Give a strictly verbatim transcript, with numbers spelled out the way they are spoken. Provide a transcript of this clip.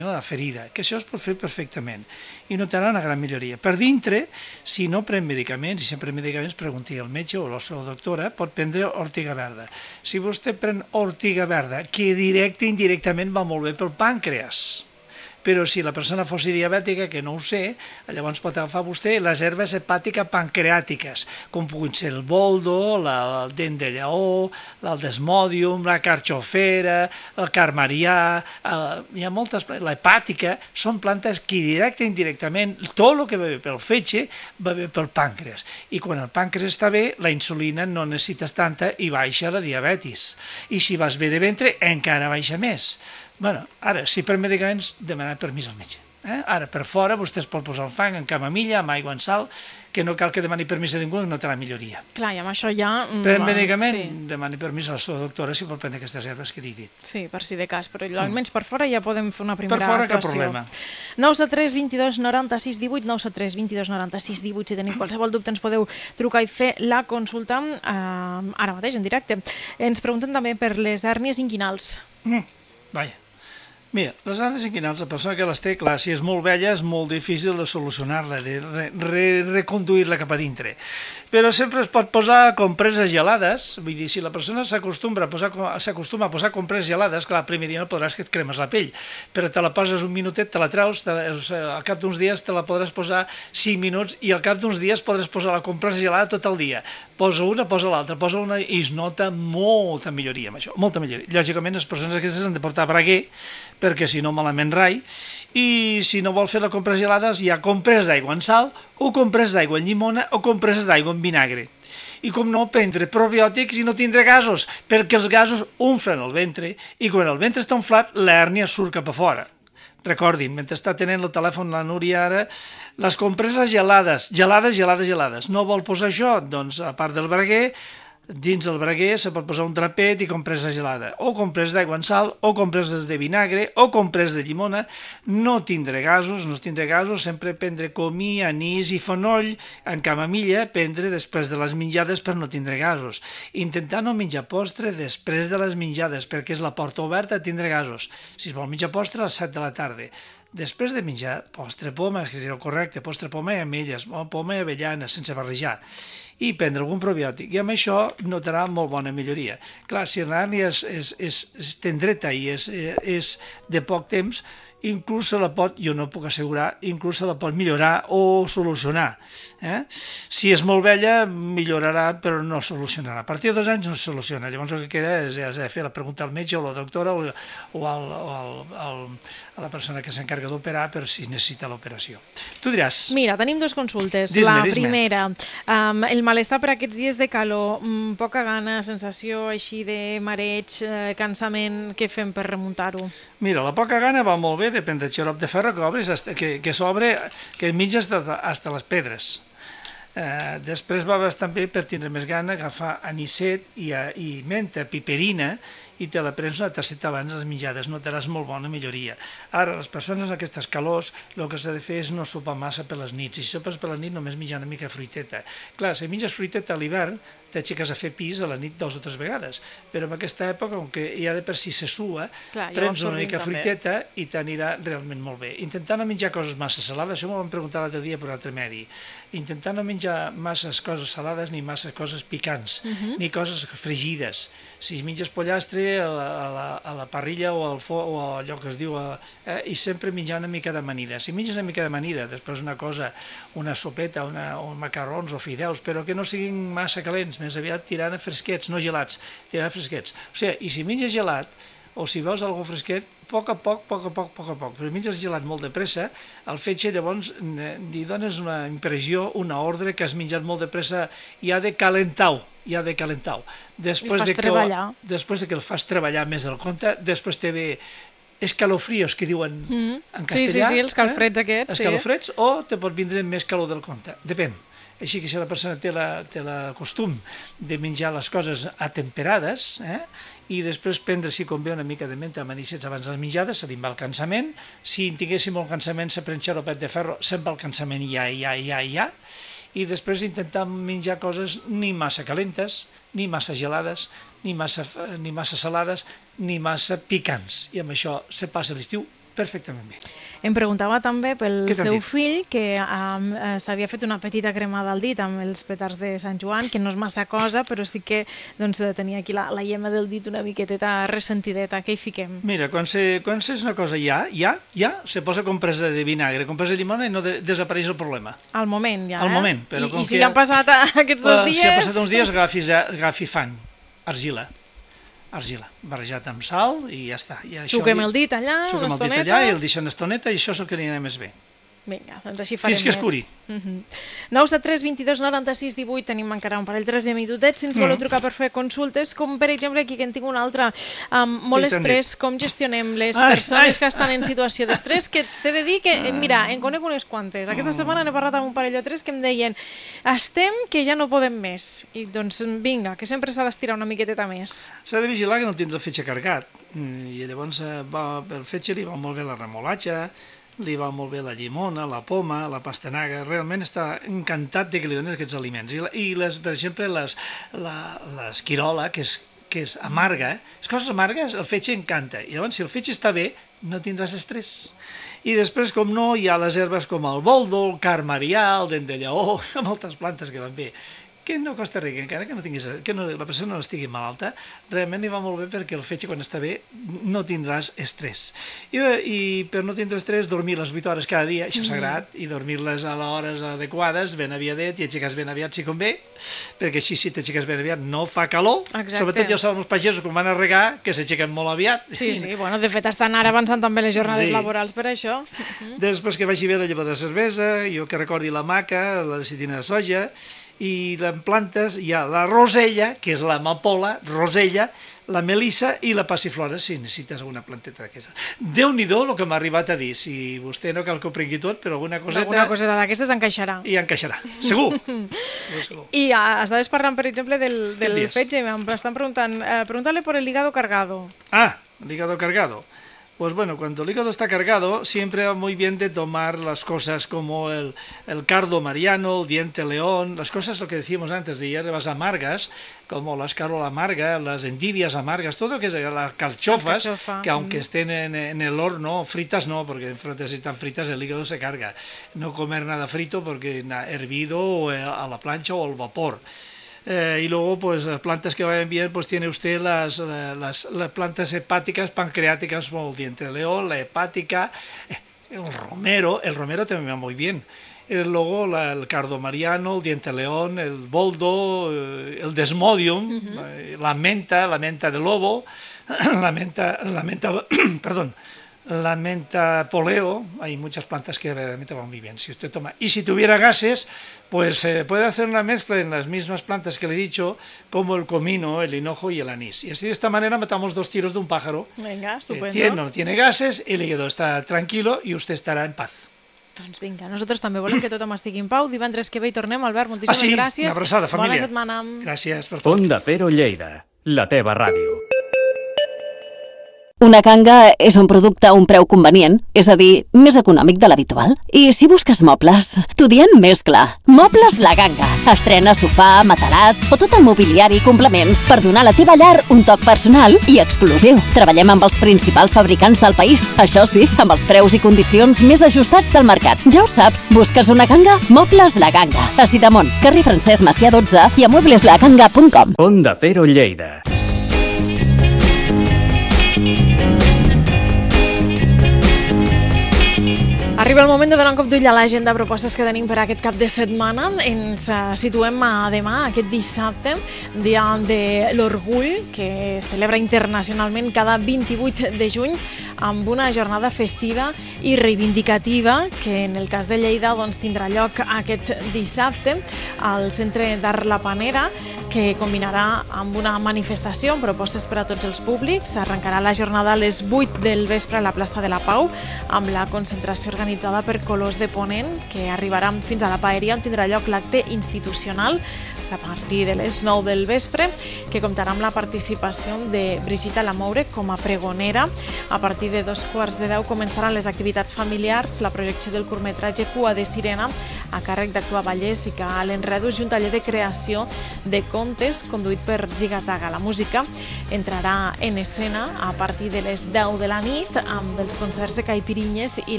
la ferida, que això es pot fer perfectament i notarà una gran milloria. Per dintre, si no pren medicaments, i si pren medicaments, pregunti al metge o a la seva doctora, pot prendre ortiga verda. Si vostè pren ortiga verda, que directe i indirectament va molt bé pel pàncreas, però si la persona fos diabètica, que no ho sé, llavors pot agafar vostè les herbes hepàtiques pancreàtiques, com puguin ser el boldo, la, el dent de lleó, el desmòdium, la carxofera, el carmarià, el, hi ha moltes, la hepàtica, són plantes que directe i indirectament, tot el que va bé pel fetge va bé pel pàncreas. I quan el pàncreas està bé, la insulina no necessites tanta i baixa la diabetis. I si vas bé de ventre, encara baixa més. Bueno, ara, si per medicaments, demanar permís al metge. Eh? Ara, per fora, vostè es pot posar el fang en camamilla, amb aigua en sal, que no cal que demani permís a ningú, no té la milloria. Clar, i amb això ja... Per medicament, sí. Demani permís a la seva doctora si pot prendre aquestes herbes que li he dit. Sí, per si de cas, però almenys per fora ja podem fer una primera actuació. Per fora, actuació. cap problema. nou set tres vint dos noranta-sis divuit, nou set tres vint dos noranta-sis divuit, si teniu qualsevol dubte ens podeu trucar i fer la consulta eh, ara mateix, en directe. Ens pregunten també per les hèrnies inguinals. Mm, vaja. Mira, les hèrnies inguinals, la persona que les té, clar, si és molt vella és molt difícil de solucionar-la, de re, re, reconduir-la cap a dintre. Però sempre es pot posar compreses gelades, vull dir, si la persona s'acostuma a posar, s'acostuma a posar compreses gelades, clar, el primer dia no podràs que et cremes la pell, però te la poses un minutet, te la treus, te, al cap d'uns dies te la podràs posar cinc minuts i al cap d'uns dies podràs posar la compresa gelada tot el dia. Posa una, posa l'altra, posa una i es nota molta milloria amb això, molta milloria. Lògicament, les persones aquestes han de portar braguer, perquè si no malament rai, i si no vol fer la compresa gelada hi ha comprès d'aigua en sal, o comprès d'aigua en llimona, o comprès d'aigua en vinagre. I com no, prendre probiòtics i no tindre gasos, perquè els gasos unflen el ventre, i quan el ventre està inflat, l'hèrnia surt cap a fora. Recordin, mentre està tenint el telèfon la Núria ara, les compreses gelades, gelades, gelades, gelades. No vol posar això? Doncs, a part del braguer, dins el braguer se pot posar un drapet i compresa gelada, o compresa d'aigua en sal, o compreses de vinagre, o compresa de llimona. No tindre gasos, no tindre gasos, sempre prendre comí, anís i fonoll, en camamilla, prendre després de les menjades per no tindre gasos. Intentar no menjar postre després de les menjades, perquè és la porta oberta a tindre gasos. Si es vol menjar postre, a les set de la tarda. Després de menjar postre poma, que és el correcte, postre poma i ametlles, poma i avellana, sense barrejar, i prendre algun probiòtic. I amb això notarà molt bona milloria. Clar, si l'hèrnia és, és, és, és tendreta i és, és de poc temps, inclús se la pot, jo no puc assegurar, inclús se la pot millorar o solucionar. Eh? Si és molt vella, millorarà, però no solucionarà. A partir de dos anys no se soluciona. Llavors el que queda és, és fer la pregunta al metge o a la doctora o, o, al, o al, al, a la persona que s'encarga d'operar per si necessita l'operació. Tu diràs. Mira, tenim dues consultes. Dis-me, la dis-me. primera, um, el malestar per aquests dies de calor, um, poca gana, sensació així de mareig, eh, cansament, què fem per remuntar-ho? Mira, la poca gana va molt bé, depèn del xarop de ferro que obres, que, que s'obre, que mitja hasta les pedres. Eh, després va bastant bé per tindre més gana, agafar anisset i, i menta, piperina, i te la prens una tasseta abans de les menjades, notaràs molt bona milloria. Ara, les persones en aquestes calors, el que s'ha de fer és no sopar massa per les nits. Si sopes per la nit, només menjar una mica de fruiteta. Clar, si menges fruiteta a l'hivern, t'aixeques a fer pis a la nit dues o tres vegades, però en aquesta època, on que ja de per si se sua, Clar, prens una mica de fruiteta i t'anirà realment molt bé. Intentar no menjar coses massa salades, això m'ho van preguntar l'altre dia per un altre medi, intentar no menjar massa coses salades ni massa coses picants, uh -huh. ni coses fregides. Si menges pollastre a la, a la, a la parrilla o al fo, o allò que es diu, eh, i sempre menjar una mica d'amanida. Si menges una mica d'amanida, després una cosa, una sopeta, una, o macarrons o fideus, però que no siguin massa calents, més aviat tirant a fresquets, no gelats, tirant a fresquets. O sigui, i si menges gelat, o si veus alguna fresquet, a poc a poc, a poc a poc, a poc a poc. Però si menges gelat molt de pressa, el fetge llavors li dones una impressió, una ordre que has menjat molt de pressa i ha de calentar-ho, i ha de calentar-ho. Després de que després de que el fas treballar més del compte, després te ve escalofrios, que diuen mm. en castellà. Sí, sí, sí, els calfreds eh? aquests. Escalofreds, sí. O te pot vindre més calor del compte, depèn. Així que si la persona té la, té la costum de menjar les coses atemperades, eh? i després prendre, si convé, una mica de menta amb anisets abans de les menjades, se li va el cansament. Si en tinguéssim molt cansament, se pren xaropet de ferro, se'n va el cansament ja, ja, ja, ja. I després intentar menjar coses ni massa calentes, ni massa gelades, ni massa, ni massa salades, ni massa picants. I amb això se passa l'estiu perfectament bé. Em preguntava també pel Què t'han seu dit? fill que um, eh, s'havia fet una petita cremada al dit amb els petards de Sant Joan, que no és massa cosa, però sí que doncs, tenia aquí la, la llema del dit una miqueteta ressentideta. Què hi fiquem? Mira, quan, se, quan és una cosa ja, ja, ja, se posa compresa de vinagre, compresa de llimona i no de, desapareix el problema. Al moment, ja, Al eh? moment, però I, com I si que- ja han passat aquests dos Eh, dies... Si ha passat uns dies, agafi, agafi fang, argila, argila, barrejat amb sal i ja està. I això Xuquem li- el dit allà, Xuquem una el dit estoneta... allà i el deixem una estoneta i això és el que li anirà més bé. Vinga, doncs així farem. Fins que es net. curi. Mhm. nou set tres vint dos noranta-sis divuit, tenim encara un parell, tres de minutets, si ens voleu Mm. trucar per fer consultes, com per exemple aquí que en tinc una altra, um, molt Què t'han estrès, com gestionem les Ai, persones ai. que estan en situació d'estrès, que t'he de dir que, eh, mira, en conec unes quantes. Aquesta setmana n'he parlat amb un parell o tres que em deien estem que ja no podem més. I doncs vinga, que sempre s'ha d'estirar una miqueteta més. S'ha de vigilar que no tindrà el fetge carregat. Mm, I llavors eh, va, pel fetge li va molt bé la remolatxa, li va molt bé la llimona, la poma, la pastanaga. Realment està encantat de que li dones aquests aliments. I, la- i les, per exemple, les, la, l'esquirola, que és, que és amarga, eh? les coses amargues el fetge encanta. I llavors, si el fetge està bé, no tindràs estrès. I després, com no, hi ha les herbes com el boldo, el carmarià, el dent de lleó, moltes plantes que van bé, que no costa res, que encara que, no tinguis, que no, la persona no estigui malalta, realment li va molt bé perquè el fetge quan està bé no tindràs estrès. I, i per no tindre estrès, dormir les vuit hores cada dia, això és sagrat, i dormir-les a les hores adequades, ben aviadet, i aixecar ben aviat si convé, perquè així si t'aixeques ben aviat no fa calor, Exacte. sobretot ja ho saben els pagesos quan van a regar, que s'aixequen molt aviat. Sí, sí, bueno, de fet estan ara avançant també les jornades Sí. laborals per això. Després que vagi bé la llavor de cervesa, jo que recordi la maca, la lecitina de soja, i en plantes hi ha la rosella, que és l'amapola, rosella, la melissa i la passiflora, si necessites alguna planteta d'aquesta. Déu-n'hi-do el que m'ha arribat a dir. Si vostè no cal que ho prengui tot, però alguna coseta Alguna coseta d'aquestes encaixarà. hi encaixarà. Segur. segur, segur. I ah, estaves parlant, per exemple, del, del dies? fetge, i m'estan preguntant, eh, pregúntale por el hígado cargado. Ah, el hígado cargado. Pues bueno, cuando el hígado está cargado, siempre va muy bien de tomar las cosas como el, el cardo mariano, el diente león, las cosas, lo que decíamos antes, de hierbas amargas, como la escarola amarga, las endivias amargas, todo que es las carchofas, Alcachofa, que aunque mm. estén en, en el horno, fritas no, porque si están fritas el hígado se carga. No comer nada frito porque na, hervido o a la plancha o al vapor. Eh, y luego, pues, las plantas que vayan bien, pues tiene usted las, las, las plantas hepáticas, pancreáticas, como el diente de león, la hepática, eh, el romero, el romero también va muy bien. Eh, luego la, el cardo mariano, el diente de león, el boldo, eh, el desmodium, uh-huh. eh, la menta, la menta de lobo, la menta, la menta, perdón, la menta poleo, hay muchas plantas que realmente van muy bien si usted toma. Y si tuviera gases, pues eh, puede hacer una mezcla en las mismas plantas que le he dicho, como el comino, el hinojo y el anís. Y así de esta manera matamos dos tiros de un pájaro. Venga, estupendo. Eh, tiene, no tiene gases, el hígado está tranquilo y usted estará en paz. Doncs vinga, nosaltres també volem que tothom estigui en pau. Divendres que ve hi tornem. Albert, Ah, moltíssimes sí, gràcies. una abraçada, família. Bona setmana. Gràcies per tot. Onda Cero Lleida, la teva ràdio. Una canga és un producte a un preu convenient, és a dir, més econòmic de l'habitual. I si busques mobles, t'ho diem més clar. Mobles La Ganga. Estrena sofà, matalàs o tot el mobiliari i complements per donar a la teva llar un toc personal i exclusiu. Treballem amb els principals fabricants del país. Això sí, amb els preus i condicions més ajustats del mercat. Ja ho saps, busques una canga? Mobles La Ganga. A Sidamont, carrer Francesc Macià dotze i a muebles la ganga punt com. Onda Cero Lleida. Arriba el moment de donar un cop d'ull a l'agenda de propostes que tenim per aquest cap de setmana. Ens uh, situem a demà, aquest dissabte, dia de l'Orgull, que es celebra internacionalment cada vint-i-vuit de juny, amb una jornada festiva i reivindicativa que en el cas de Lleida doncs, tindrà lloc aquest dissabte al Centre d'Art La Panera, que combinarà amb una manifestació amb propostes per a tots els públics. Arrencarà la jornada a les vuit del vespre a la plaça de la Pau, amb la concentració organitzada per Colors de Ponent, que arribarà fins a la Paeria, on tindrà lloc l'acte institucional a partir de les nou del vespre, que comptarà amb la participació de Brigitta Lamoure com a pregonera a partir de dos quarts de deu començaran les activitats familiars, la projecció del curtmetratge Cua de Sirena, a càrrec d'Actua Vallès, i que a l'Enredus i un taller de creació de contes conduït per Gigazaga. La música entrarà en escena a partir de les deu de la nit amb els concerts de Caipirinyes i